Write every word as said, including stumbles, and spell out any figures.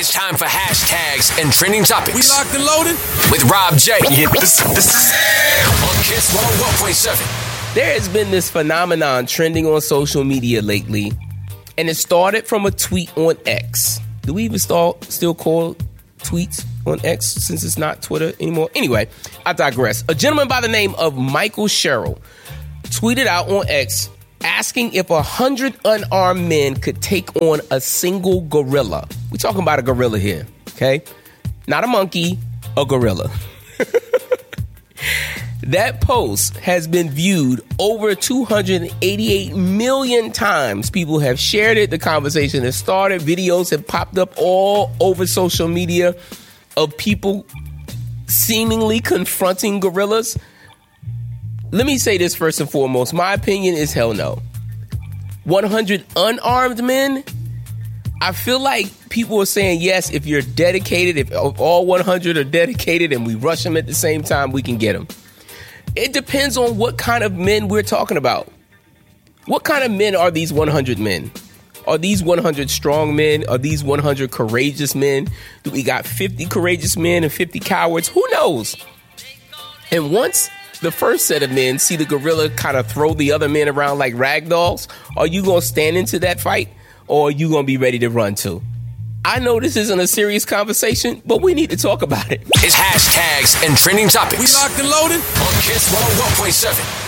It's time for hashtags and trending topics. We locked and loaded with Rob J. Yeah, this, this is on Kiss one oh one point seven. There has been this phenomenon trending on social media lately, and it started from a tweet on X. Do we even start, still call tweets on X since it's not Twitter anymore? Anyway, I digress. A gentleman by the name of Michael Sherrill tweeted out on X asking if a hundred unarmed men could take on a single gorilla. We're talking about a gorilla here, okay? Not a monkey, a gorilla. That post has been viewed over two hundred eighty-eight million times. People have shared it. The conversation has started. Videos have popped up all over social media of people seemingly confronting gorillas. Let me say this first and foremost. My opinion is hell no. one hundred unarmed men? I feel like people are saying yes, if you're dedicated, if all one hundred are dedicated and we rush them at the same time, we can get them. It depends on what kind of men we're talking about. What kind of men are these one hundred men? Are these one hundred strong men? Are these one hundred courageous men? Do we got fifty courageous men and fifty cowards? Who knows? And once the first set of men see the gorilla kind of throw the other men around like rag dolls, are you going to stand into that fight, or are you going to be ready to run too? I know this isn't a serious conversation, but we need to talk about it. It's hashtags and trending topics. We locked and loaded on Kiss one oh one point seven.